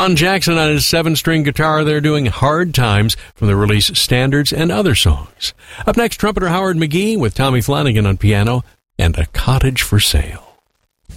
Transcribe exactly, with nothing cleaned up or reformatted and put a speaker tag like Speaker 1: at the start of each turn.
Speaker 1: Lon Jackson on his seven-string guitar there doing Hard Times from the release Standards and Other Songs. Up next, trumpeter Howard McGee with Tommy Flanagan on piano and A Cottage for Sale.